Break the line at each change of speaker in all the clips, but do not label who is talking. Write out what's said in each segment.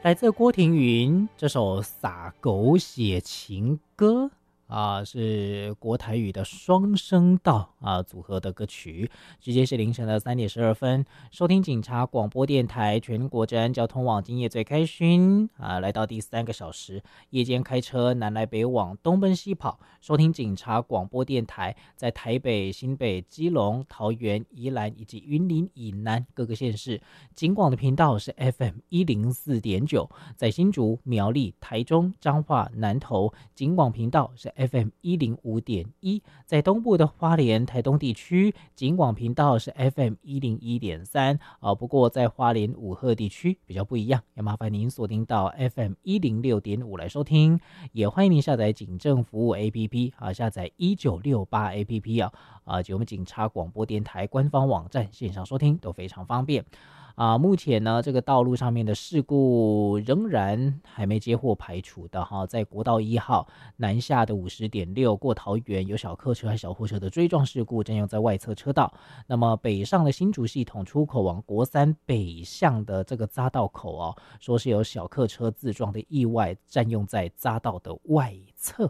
来自郭庭云这首撒狗血情歌是国台语的双声道组合的歌曲。直接是凌晨的3:12分，收听警察广播电台全国治安交通网，今夜最开勋来到第3个小时，夜间开车南来北往，东奔西跑，收听警察广播电台，在台北、新北、基隆、桃园、宜兰以及云林以南各个县市，警广的频道是 FM104.9，在新竹、苗栗、台中、彰化、南投，警广频道是 FM105.1，在东部的花莲、台东地区，警广频道是 FM101.3不过在花莲五鹤地区比较不一样，也麻烦您锁定到 FM106.5来收听，也欢迎您下载警政服务 APP 下载1968 APP 及我们警察广播电台官方网站线上收听都非常方便。目前呢，这个道路上面的事故仍然还没接获排除的在国道1号南下的50.6过桃园，有小客车和小货车的追撞事故，占用在外侧车道。那么北上的新竹系统出口往国三北向的这个匝道口说是有小客车自撞的意外，占用在匝道的外侧。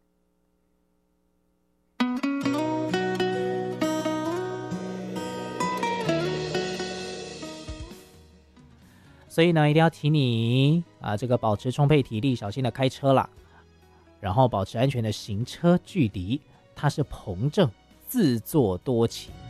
所以呢，一定要提你这个保持充沛体力，小心的开车啦，然后保持安全的行车距离。它是彭正自作多情。